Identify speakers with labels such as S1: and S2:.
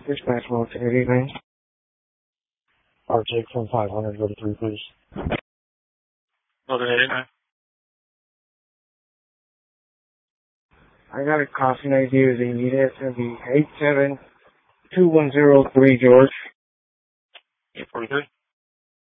S1: Dispatch 189. Jake from 500, go to 3, please.
S2: Okay, 89.
S1: I got a crossing ID if they need it. It's going to be 87210 George.
S2: 843?